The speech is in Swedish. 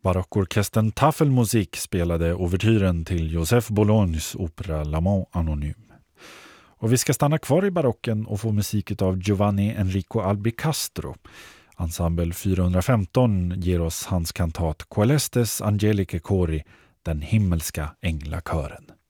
Barockorkestern Tafelmusik spelade ouvertyren till Joseph Bolognes opera L'Amant Anonyme. Och vi ska stanna kvar i barocken och få musik av Giovanni Enrico Albicastro. Ensemble 415 ger oss hans kantat Coelestes Angelicae Chori, den himmelska änglakören.